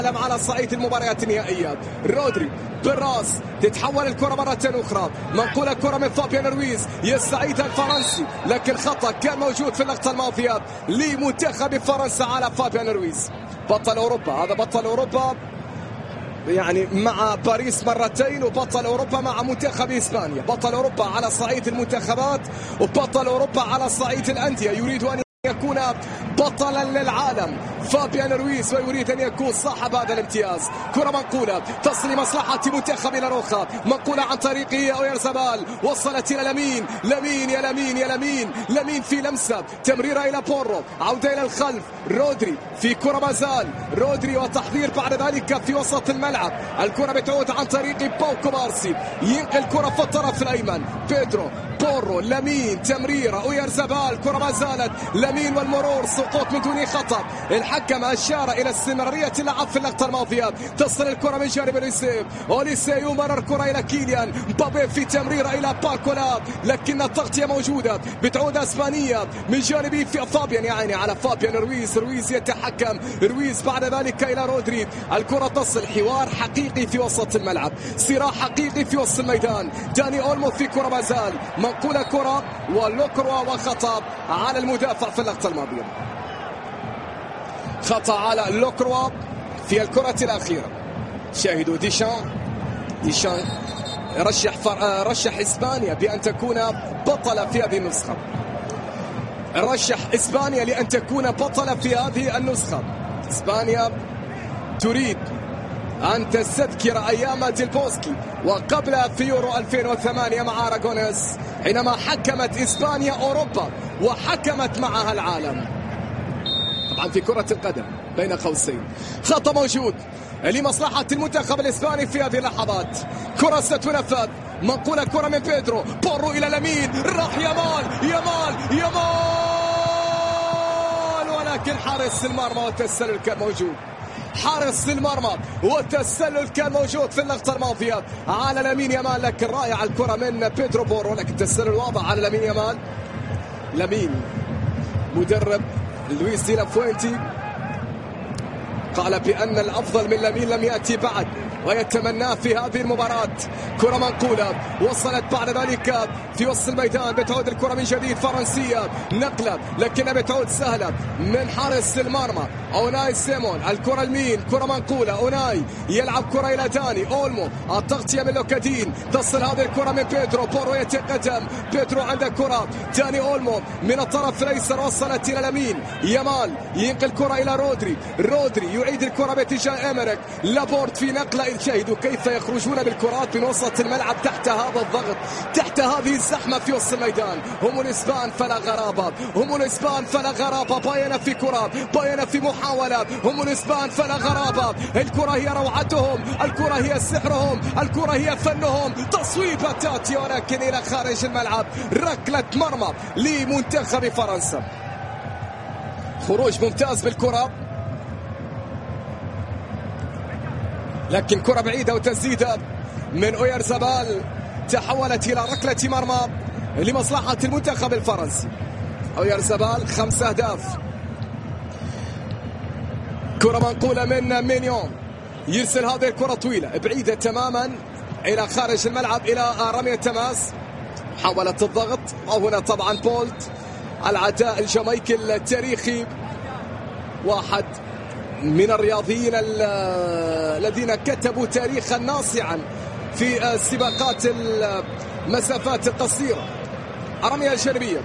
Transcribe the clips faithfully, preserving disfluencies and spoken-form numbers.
على صعيد المباريات النهائية. رودري بالراس، تتحول الكرة مرة أخرى، منقولة الكرة من فابيان رويز، يستعيدها الفرنسي، لكن خطأ كان موجود في اللقطة الماضية لمنتخب فرنسا على فابيان رويز. بطل أوروبا، هذا بطل أوروبا يعني مع باريس مرتين، وبطل أوروبا مع منتخب إسبانيا، بطل أوروبا على صعيد المنتخبات وبطل أوروبا على صعيد الأندية. يريد أن يكون بطلا للعالم فابيان رويز، ويريد أن يكون صاحب هذا الامتياز. كرة منقولة تصل لمصلحة منتخب لاروخا، منقولة عن طريق أويرزابال، وصلت إلى لامين، لامين يا لامين يا لامين، لامين في لمسة، تمريرة إلى بورو، عودة إلى الخلف، رودري في كرة مازال، رودري وتحضير بعد ذلك في وسط الملعب. الكرة بتعود عن طريق باو كوبارسي، ينقل الكرة في الطرف الأيمن، بيدرو بورو، لامين، تمريرة أويرزابال، كرة ما زالت لامين والمرور، سقوط من دون خطأ. الحكم أشار إلى استمرارية اللعب في اللقطة الماضية. تصل الكرة من جانب أوليسي، أوليسي يمرر الكرة إلى كيليان مبابي في تمريرة إلى باركولا، لكن التغطية موجودة، بتعود أسبانية من جانب فابيان، يعني على فابيان رويز، رويز يتحكم، رويز بعد ذلك إلى رودري. الكرة تصل، حوار حقيقي في وسط الملعب، صراع حقيقي في وسط الميدان. داني أولمو في كرة ما زال، منقولة كرة ولوكروا، وخطأ على المدافع في اللقطة الماضية، خطأ على لوكروا في الكرة الأخيرة. شاهدوا ديشان، ديشان رشح فر... رشح إسبانيا بأن تكون بطلة في هذه النسخة، رشح إسبانيا لأن تكون بطلة في هذه النسخة. إسبانيا تريد أن تستذكر أيام ديلبوسكي، وقبلها في يورو ألفين وثمانية مع أراغونيس، حينما حكمت إسبانيا أوروبا وحكمت معها العالم. طبعا في كرة القدم بين قوسين خطأ موجود لمصلحة المنتخب الإسباني في هذه اللحظات. كرة ستنفذ، منقولة كرة من بيدرو، بورو إلى لامين، راح يمال يمال يمال، ولكن حارس المرمى والتسلل كان موجود، حارس المرمى والتسلل كان موجود في اللقطة الماضية على لامين يامال، لكن رائع الكرة من بيدرو بورو، لكن التسلل واضح على لامين يامال. لامين مدرب لويس دي لافوينتي قال بأن الأفضل من لامين لم يأتي بعد، ويتمناه في هذه المباراة. كرة منقولة وصلت بعد ذلك في وسط الميدان، بتعود الكرة من جديد فرنسية، نقلة لكنها بتعود سهلة من حارس المرمى أوناي سيمون. الكرة المين، كرة منقولة، أوناي يلعب كرة إلى داني أولمو، التغطية من لوكادين، تصل هذه الكرة من بيدرو، بورو يتقدم، بيدرو عنده كرة، داني أولمو من الطرف الأيسر، وصلت إلى لامين يامال، ينقل الكرة إلى رودري، رودري يعيد الكرة باتجاه إيمريك، لابورت في نقلة. شاهدوا كيف يخرجون بالكرات من وسط الملعب تحت هذا الضغط، تحت هذه الزحمة في وسط الميدان. هم الإسبان فلا غرابة، هم الإسبان فلا غرابة. باينا في كرة، باينا في محاولة، هم الإسبان فلا غرابة. الكرة هي روعتهم، الكرة هي سحرهم، الكرة هي فنهم. تصويبة تاتي ولكن إلى خارج الملعب، ركلة مرمى لمنتخب فرنسا. خروج ممتاز بالكرة، لكن كرة بعيدة وتسديدة من أويرزابال تحولت إلى ركلة مرمى لمصلحة المنتخب الفرنسي. أويرزابال خمس أهداف. كرة منقولة من مينيون، يرسل هذه الكرة طويلة بعيدة تماما إلى خارج الملعب إلى رمية تماس، محاولة الضغط. وهنا طبعا بولت العداء الجامايكي التاريخي، واحد من الرياضيين الذين كتبوا تاريخا ناصعا في السباقات المسافات القصيرة. رمية الجانبية،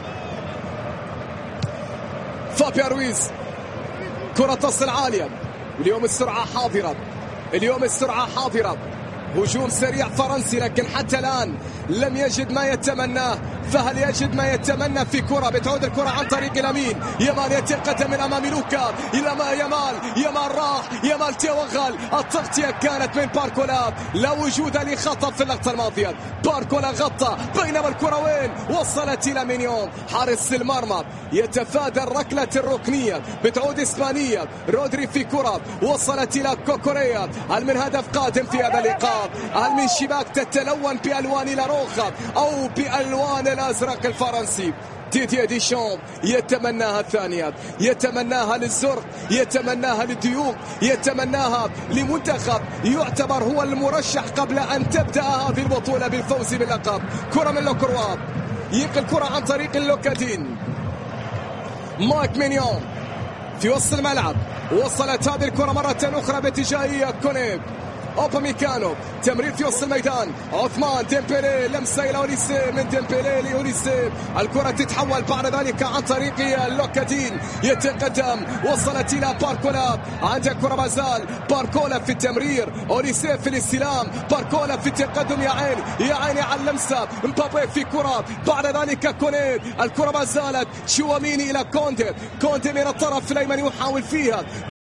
فابيان رويز، كرة تصل عالية، اليوم السرعة حاضرة، اليوم السرعة حاضرة. هجوم سريع فرنسي، لكن حتى الآن لم يجد ما يتمناه. فهل يجد ما يتمنى في كرة؟ بتعود الكرة عن طريق لامين يامال، يتقدم من أمام لوكا إلى ما يامال، يامال راح، يامال توغل، التغطية كانت من باركولا، لا وجود لخطأ في اللقطة الماضية. باركولا غطى، بينما الكرة وين؟ وصلت إلى مينيون، حارس المرمى يتفادى الركلة الركنية. بتعود إسبانية، رودري في كرة وصلت إلى كوكوريا. هل من هدف قادم في هذا اللقاء؟ هل من شباك تتلون بألوان لاروخا أو بألوان الأزرق الفرنسي؟ ديدييه ديشامب يتمناها الثانية، يتمناها للزرق، يتمناها للديوق، يتمناها لمنتخب يعتبر هو المرشح قبل أن تبدأ هذه البطولة بالفوز باللقب. كرة من لوكروا ينقل الكرة عن طريق اللوكادين. مايك مينيون في وسط الملعب، وصلت هذه الكرة مرة أخرى باتجاه كونيب. أوباميكانو تمرير في وسط الميدان، عثمان ديمبلي لمسة إلى أوليسي، من ديمبلي لأوليسي، الكرة تتحول بعد ذلك عن طريق لوكادين، يتقدم، وصلت إلى باركولا، عنده كرة ما زال باركولا في التمرير، أوليسي في الاستلام، باركولا في التقدم، يا عيني يا عيني على اللمسة، مبابي في كرة، بعد ذلك كوني، الكرة ما زالت تشواميني إلى كوندي، كوندي من الطرف الأيمن يحاول فيها،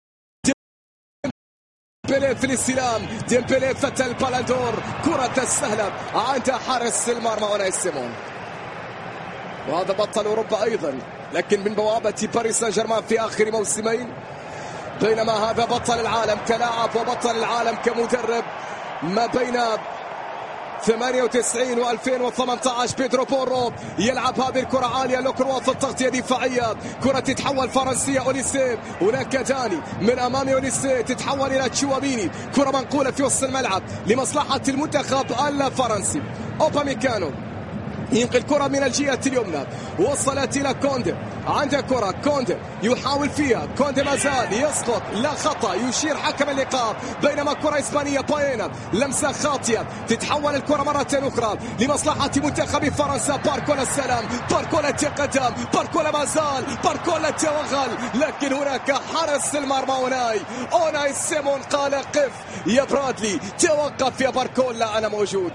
ديمبلي في الاستلام، ديمبلي فتى البالندور، كرة السهلة عند حارس المرمى أوناي سيمون. وهذا بطل أوروبا أيضا، لكن من بوابة باريس سان جيرمان في آخر موسمين، بينما هذا بطل العالم كلاعب وبطل العالم كمدرب ما بين ثمانية وتسعين وألفين وثمانية عشر. بيدرو بورو يلعب هذه الكرة عالية، لوكروا في التغطية دفاعية، كرة تتحول فرنسية، أوليسي، هناك داني من أمام أوليسي، تتحول إلى تشواميني، كرة منقولة في وسط الملعب لمصلحة المنتخب الفرنسي. أوباميكانو ينقل كرة من الجهة اليمنى، وصلت إلى كوندي، عنده كرة كوندي يحاول فيها، كوندي ما زال يسقط، لا خطأ، يشير حكم اللقاء، بينما كرة إسبانية باينا لمسة خاطئة، تتحول الكرة مرة أخرى لمصلحة منتخب فرنسا. باركولا السلام، باركولا تقدم، باركولا ما زال، باركولا توغل، لكن هناك حارس المرمى أوناي أوناي سيمون قال قف يا برادلي، توقف يا باركولا، أنا موجود.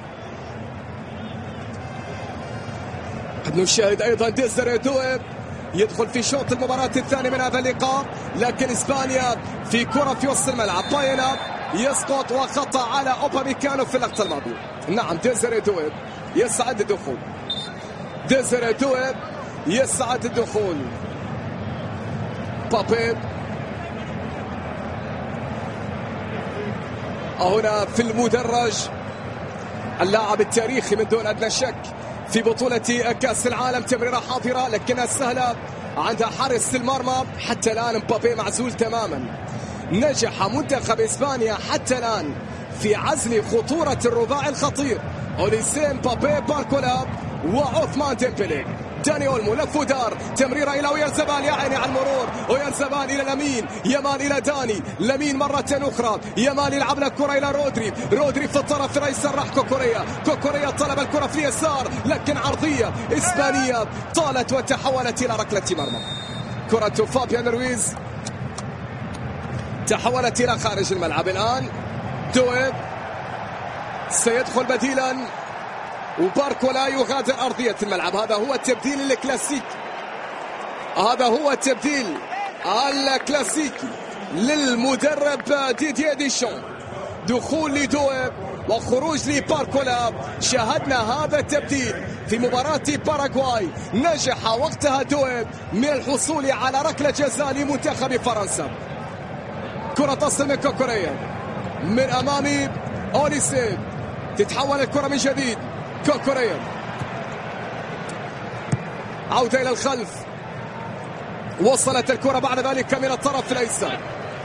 نشاهد أيضا ديزيري دوي يدخل في شوط المباراة الثاني من هذا اللقاء، لكن إسبانيا في كرة في وسط الملعب، باينا يسقط وخطأ على أوباميكانو في اللقطة الماضية. نعم ديزيري دوي يسعد الدخول، ديزيري دوي يسعد الدخول. بابي هنا في المدرج، اللاعب التاريخي من دون أدنى شك في بطولة كأس العالم، تمريرة حاضرة لكنها سهلة عند حارس المرمى. حتى الآن مبابي معزول تماما. نجح منتخب إسبانيا حتى الآن في عزل خطورة الرباعي الخطير أوليسي، مبابي، باركولا وعثمان ديمبلي. داني أولمو لف ودار، تمريرة إلى ويرزبال، يا عيني على المرور، ويرزبال إلى لامين، يمان إلى داني، لامين مرة أخرى، يمان يلعب لك كرة إلى رودري، رودري في الطرف الأيسر راح كوكوريا، كوكوريا طلب الكرة في اليسار لكن عرضية إسبانية طالت وتحولت إلى ركلة مرمى. كرة فابيان رويز تحولت إلى خارج الملعب. الآن دويب سيدخل بديلا، وباركولا يغادر أرضية الملعب. هذا هو التبديل الكلاسيكي، هذا هو التبديل الكلاسيكي للمدرب ديدييه ديشامب. دخول لدويب وخروج لباركولا. شاهدنا هذا التبديل في مباراة باراغواي، نجح وقتها دويب من الحصول على ركلة جزاء لمنتخب فرنسا. كرة تصل من كوكوريا من أمام أوليسي، تتحول الكرة من جديد، كوكوريا عودة إلى الخلف، وصلت الكرة بعد ذلك من الطرف الأيسر،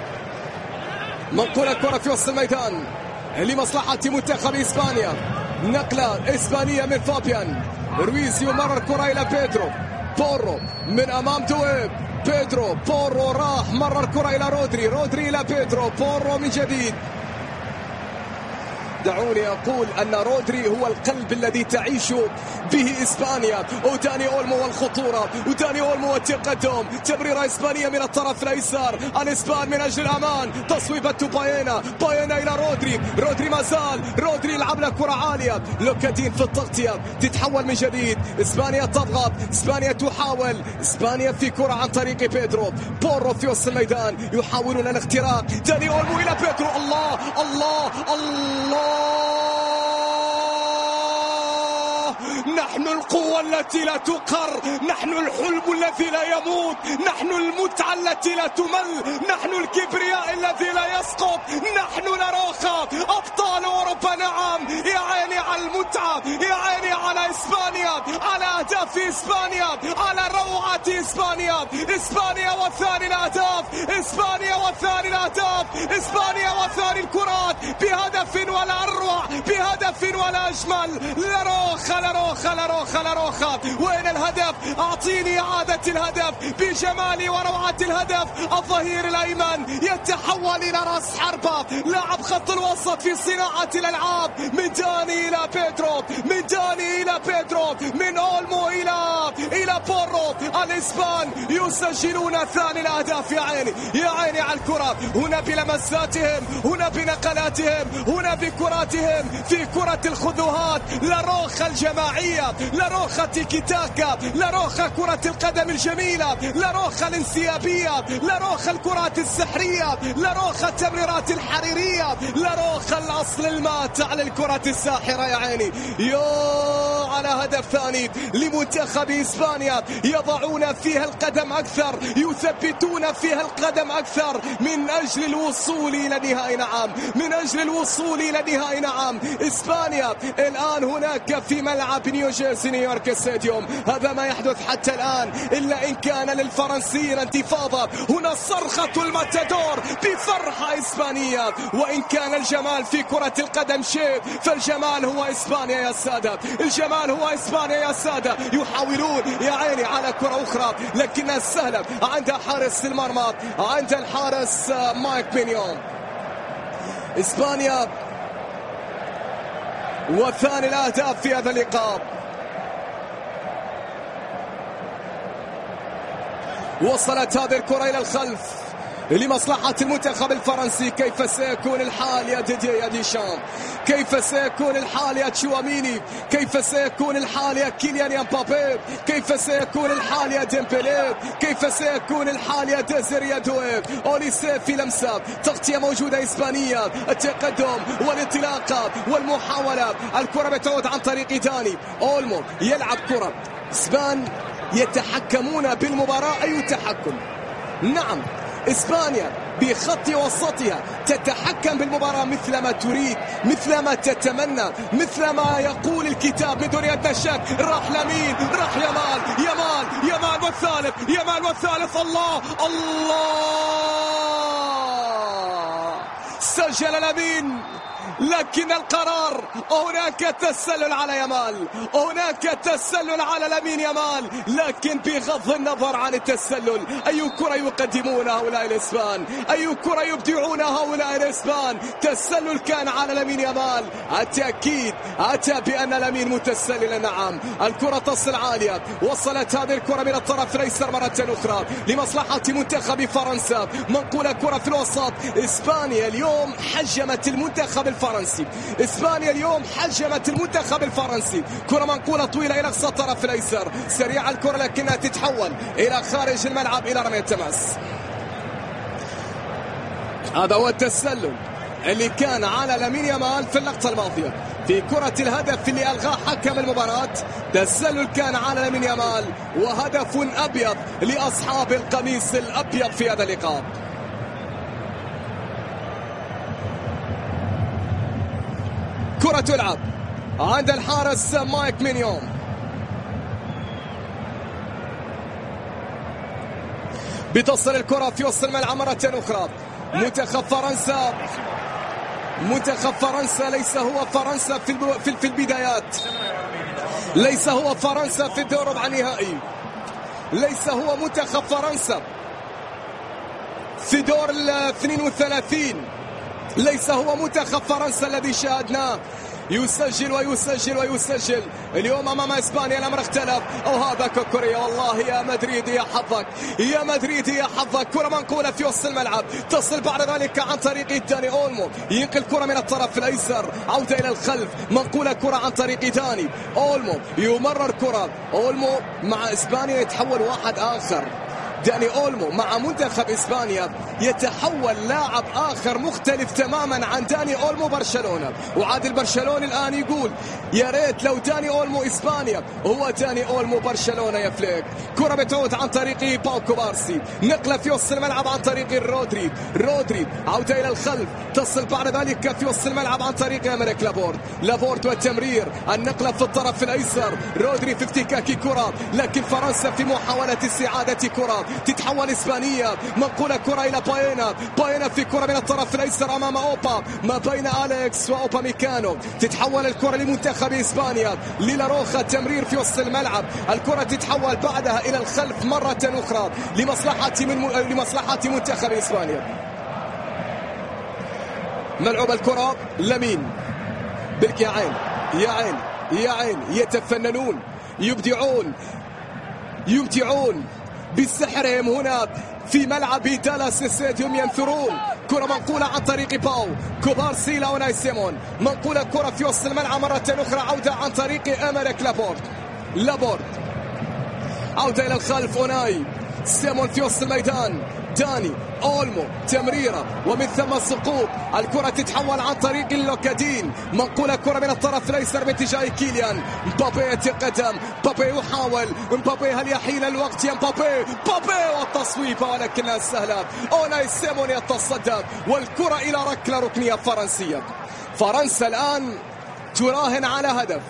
منقول الكرة في وسط الميدان لمصلحة منتخب إسبانيا. نقلة إسبانية من فابيان رويز، يمرر الكرة إلى بيدرو بورو من أمام دويب، بيدرو بورو راح مرر الكرة إلى رودري، رودري إلى بيدرو بورو من جديد. دعوني أقول أن رودري هو القلب الذي تعيش به إسبانيا، وداني أولمو والخطورة، وداني أولمو والتقدم، تمريرة إسبانية من الطرف الأيسر، الإسبان من أجل الأمان، تصويبة باينا، باينا إلى رودري، رودري ما زال، رودري يلعب له كرة عالية، لوكادين في التغطية، تتحول من جديد، إسبانيا تضغط، إسبانيا تحاول، إسبانيا في كرة عن طريق بيدرو، بورو في وسط الميدان يحاولون الاختراق، داني أولمو إلى بيدرو، الله الله الله، نحن القوة التي لا تقر، نحن الحلم الذي لا يموت، نحن المتعة التي لا تمل، نحن الكبرياء الذي لا يسقط، نحن لاروخا أبطال أوروبا. نعم، يا عيني على المتعة، يا عيني على إسبانيا، على أهداف إسبانيا، على روعة إسبانيا. إسبانيا وثاني الأهداف، إسبانيا وثاني الأهداف، إسبانيا وثاني الكرات بهدف ولا أروع، بهدف ولا أجمل. لاروخا لاروخا لاروخا لاروخا، وين الهدف؟ أعطيني إعادة الهدف بجمال وروعة الهدف. الظهير الأيمن يتحول إلى رأس حربة، لاعب خط الوسط في صناعة الألعاب. من داني إلى بيدرو، من داني إلى بيدرو، من أولمو إلى إلى بورو. الإسبان يسجلون ثاني الأهداف. يا عيني يا عيني على الكرة، هنا بلمساتهم، هنا بنقلاتهم، هنا بكراتهم، في كرة الخذوهات. لاروخا الجماعية، لاروخا تيكي تاكا، لاروخا كرة القدم الجميلة، لاروخا الانسيابية، لاروخا الكرات السحرية، لاروخا التمريرات الحريرية، لاروخا الأصل الماتع للكرة الساحرة. يا عيني يو على هدف ثاني لمنتخب إسبانيا، يضعون فيها القدم أكثر، يثبتون فيها القدم أكثر من أجل الوصول إلى نهائي. نعم، من أجل الوصول إلى نهائي. نعم، إسبانيا الآن هناك في ملعب نيوجيرسي نيويورك ستاديوم. هذا ما يحدث حتى الآن، إلا إن كان للفرنسيين انتفاضة. هنا صرخة الماتادور بفرحة إسبانية. وإن كان الجمال في كرة القدم شيء، فالجمال هو إسبانيا يا سادة، الجمال هو إسبانيا يا سادة. يحاولون يا عيني على كرة أخرى لكنها سهلة عند حارس المرمى، عند الحارس مايك مينيون. إسبانيا وثاني الأهداف في هذا اللقاء. وصلت هذه الكرة إلى الخلف لمصلحة المنتخب الفرنسي. كيف سيكون الحال يا ديدي يا ديشام؟ كيف سيكون الحال يا تشواميني؟ كيف سيكون الحال يا كيليان امبابي؟ كيف سيكون الحال يا ديمبلي؟ كيف سيكون الحال يا ديزيري دوي؟ أوليسي في لمسة، تغطية موجودة إسبانية، التقدم والانطلاقة والمحاولة. الكرة بتعود عن طريق داني أولمو، يلعب كرة. إسبان يتحكمون بالمباراة، أي تحكم. نعم، إسبانيا بخط وسطها تتحكم بالمباراة مثل ما تريد، مثل ما تتمنى، مثل ما يقول الكتاب من دون أدنى شك. راح لمين؟ راح يمال، يمال يمال والثالث، يمال والثالث. الله الله، سجل لمين، لكن القرار هناك تسلل على يمال، هناك تسلل على لامين يمال، لكن بغض النظر عن التسلل أي كرة يقدمون هؤلاء الإسبان، أي كرة يبدعون هؤلاء الإسبان. تسلل كان على لامين يمال، التأكيد أتى بأن لامين متسلل. نعم، الكرة تصل عالية، وصلت هذه الكرة من الطرف الأيسر مرة أخرى لمصلحة منتخب فرنسا. منقولة كرة في الوسط. إسبانيا اليوم حجمت المنتخب الفرنسي، إسبانيا اليوم حجمت المنتخب الفرنسي. كرة منقولة طويلة إلى أقصى الطرف الأيسر، سريعة الكرة لكنها تتحول إلى خارج الملعب إلى رمية تماس. هذا هو التسلل اللي كان على لامين يامال في اللقطة الماضية في كرة الهدف اللي ألغاه حكم المباراة. تسلل كان على لامين يامال، وهدف أبيض لأصحاب القميص الأبيض في هذا اللقاء. كرة تلعب عند الحارس مايك مينيون. بتصل الكرة في وسط الملعب مرة أخرى. منتخب فرنسا، منتخب فرنسا ليس هو فرنسا في في البدايات، ليس هو فرنسا في الدور ربع النهائي، ليس هو منتخب فرنسا في دور ال اثنين وثلاثين، ليس هو منتخب فرنسا الذي شاهدناه يسجل ويسجل ويسجل. اليوم أمام إسبانيا الأمر اختلف. أو هذا كوكوريا، والله يا مدريد يا حظك، يا مدريد يا حظك. كرة منقولة في وسط الملعب، تصل بعد ذلك عن طريق داني أولمو، ينقل كرة من الطرف الأيسر، عودة إلى الخلف، منقولة كرة عن طريق داني أولمو، يمرر كرة أولمو مع إسبانيا، يتحول واحد آخر داني أولمو مع منتخب إسبانيا يتحول لاعب آخر مختلف تماما عن داني أولمو برشلونة. وعاد البرشلوني الآن يقول يا ريت لو داني أولمو إسبانيا هو داني أولمو برشلونة يا فليك. كرة بتعود عن طريق باو كوبارسي، نقلة في وسط الملعب عن طريق رودري، رودري عودة إلى الخلف، تصل بعد ذلك في وسط الملعب عن طريق أمريك لابورت، لابورت والتمرير، النقلة في الطرف الأيسر، رودري في افتكاك كرة، لكن فرنسا في محاولة استعادة كرة، تتحول إسبانيا، منقولة كرة إلى باينا، باينا في كرة من الطرف الأيسر أمام أوبا، ما بين أليكس وأوبا ميكانو، تتحول الكرة لمنتخب إسبانيا، للاروخا تمرير في وسط الملعب، الكرة تتحول بعدها إلى الخلف مرة أخرى لمصلحة من لمصلحة منتخب إسبانيا. ملعوب الكرة لمين بلك، يا عين يا عين يا عين، يتفننون يبدعون يمتعون بسحرهم هنا في ملعب دالاس ستاديوم، ينثرون. كرة منقولة عن طريق باو كوبارسي لأوناي سيمون، منقولة كرة في وسط الملعب مرة أخرى، عودة عن طريق أمريك لابورت، لابورت عودة إلى الخلف، أوناي سيمون في وسط الميدان، داني أولمو تمريرة ومن ثم سقوط، الكرة تتحول عن طريق اللوكادين، منقولة كرة من الطرف الأيسر باتجاه كيليان مبابي، يتقدم مبابي يحاول، مبابي هل يحين الوقت يا مبابي، مبابي والتصويبة ولكنها سهلة، أوناي سيمون يتصدى والكرة إلى ركلة ركنية فرنسية. فرنسا الآن تراهن على هدف،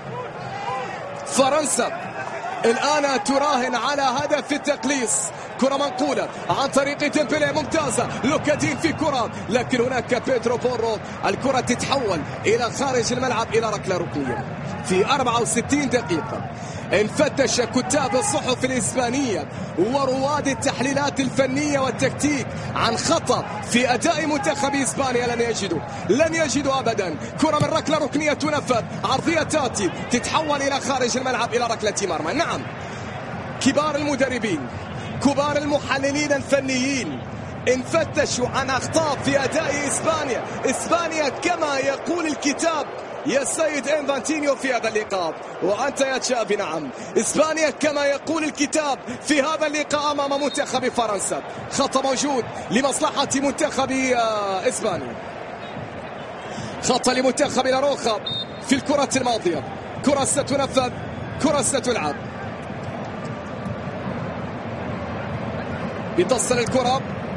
فرنسا الآن تراهن على هدف في التقليص. كرة منقولة عن طريق ديمبلي ممتازة، لوكادين في كرة، لكن هناك بيدرو بورو، الكرة تتحول إلى خارج الملعب إلى ركلة ركنية. في أربعة وستين دقيقة انفتش كتاب الصحف الإسبانية ورواد التحليلات الفنية والتكتيك عن خطأ في أداء منتخب إسبانيا، لن يجدوا لن يجدوا أبدا. كرة من ركلة ركنية تنفذ، عرضية تاتي تتحول إلى خارج الملعب إلى ركلة مرمى. نعم، كبار المدربين كبار المحللين الفنيين انفتشوا عن أخطاء في أداء إسبانيا. إسبانيا كما يقول الكتاب يا سيد إنفانتينيو في هذا اللقاء، وأنت يا تشافي، نعم، إسبانيا كما يقول الكتاب في هذا اللقاء أمام منتخب فرنسا. خطأ موجود لمصلحة منتخب إسبانيا، خطأ لمنتخب لاروخا في الكرة الماضية. كرة ستنفذ، كرة ستلعب، بتصل الكرة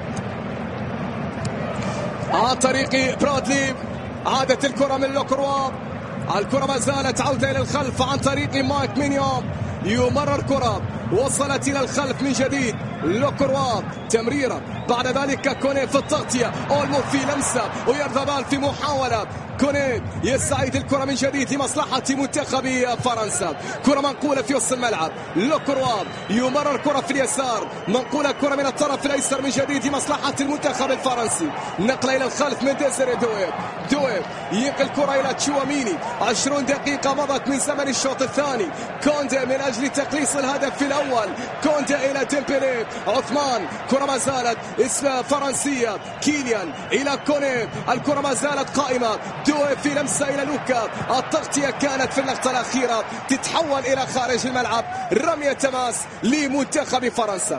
عن طريق برادلي، عادت الكرة من لوكروا، الكرة ما زالت عودة إلى الخلف عن طريق مايك مينيو، يمرر كرة وصلت إلى الخلف من جديد، لوكروا تمريرة، بعد ذلك كوني في التغطية، أولمو في لمسة ويرذبال في محاولة، كوني يستعيد الكرة من جديد لمصلحة منتخب فرنسا. كرة منقولة في وسط الملعب، لوكروا يمرر كرة في اليسار، منقولة كرة من الطرف الأيسر من جديد لمصلحة المنتخب الفرنسي، نقلة إلى الخلف من ديزيري دوي، دوي ينقل كرة إلى تشواميني. عشرون دقيقة مضت من زمن الشوط الثاني، كوندي من أجل تقليص الهدف في الأول، كوندي إلى ديمبلي، عثمان، كرة ما زالت اسم فرنسية، كيليان إلى كوني، الكرة ما زالت قائمة، دوي في لمسة إلى لوكا، التغطية كانت في اللقطة الأخيرة، تتحول إلى خارج الملعب، رمية تماس لمنتخب فرنسا،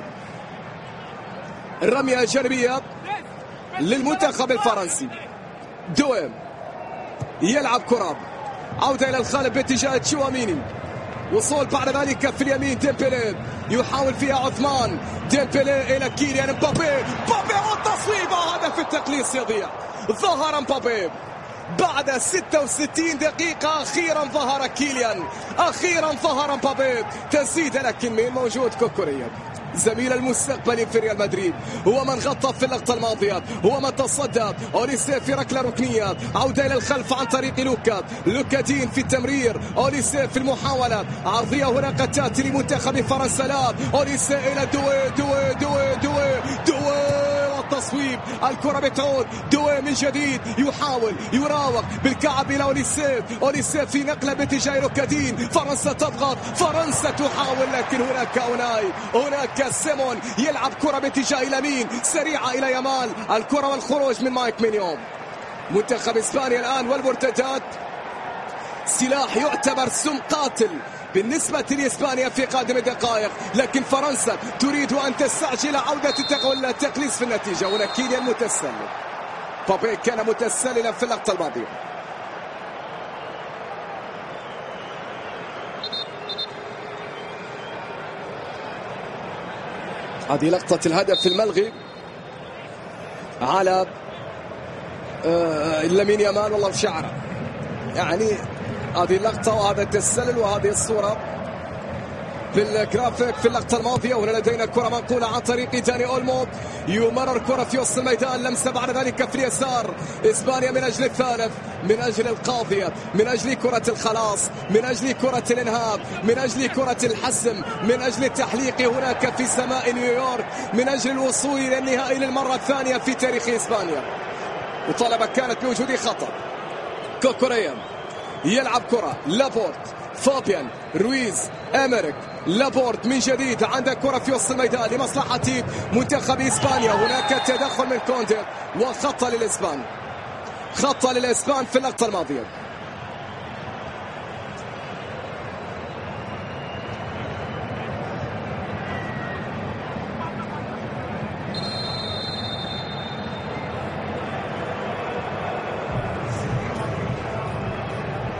رمية جانبية للمنتخب الفرنسي. دوي يلعب كرة، عودة إلى الخلف باتجاه تشواميني، وصول بعد ذلك في اليمين ديمبلي، يحاول فيها عثمان، ديمبلي إلى كيليان مبابي، مبابي والتصويبة، هدف التقليص يضيع. ظهر مبابي بعد ستة وستين دقيقة، أخيرا ظهر كيليان، أخيرا ظهر مبابي، تسديد، لكن مين موجود؟ كوكوريا زميل المستقبلي في ريال مدريد، هو من غطى في اللقطة الماضية، هو من تصدى. أوليسيه في ركلة ركنية، عودة إلى الخلف عن طريق لوكا، لوكادين في التمرير، أوليسيه في المحاولة، عرضية هنا قد تأتي لمنتخب فرنسا، لا، أوليسيه إلى دوي دوي دوي دوي دوي والتصويب، الكرة بتعود، دوي من جديد يحاول يراوغ بالكعب إلى أوليسيه، أوليسيه في نقلة باتجاه لوكادين، فرنسا تضغط، فرنسا تحاول، لكن هناك أوناي، هناك سيمون يلعب كرة باتجاه اليمين سريعة إلى يمال، الكرة والخروج من مايك مينيو. منتخب إسبانيا الآن والمرتدات سلاح يعتبر سم قاتل بالنسبة لإسبانيا في قادم الدقائق، لكن فرنسا تريد أن تستعجل عودة التقليص في النتيجة. هنا كيليان متسلل، بابي كان متسللا في اللقطة الماضية. هذه لقطة الهدف الملغي على آه لامين يامال. والله بشعره يعني هذه اللقطة وهذا التسلل وهذه الصورة في الجرافيك في اللقطة الماضية. وهنا لدينا كرة منقولة عن طريق داني أولمو، يمرر كرة في وسط الميدان، لمسة بعد ذلك في اليسار. إسبانيا من أجل الثالث، من أجل القاضية، من أجل كرة الخلاص، من أجل كرة الإنهاء، من أجل كرة الحسم، من أجل التحليق هناك في سماء نيويورك، من أجل الوصول إلى النهائي للمرة الثانية في تاريخ إسبانيا. وطلبة كانت بوجود خطأ. كوكوريا يلعب كرة، لابورت، فابيان، رويز، امريك، لابورت من جديد. عنده كرة في وسط الميدان لمصلحة منتخب إسبانيا. هناك تدخل من كوندي وخطأ للإسبان، خطأ للإسبان في اللقطة الماضية.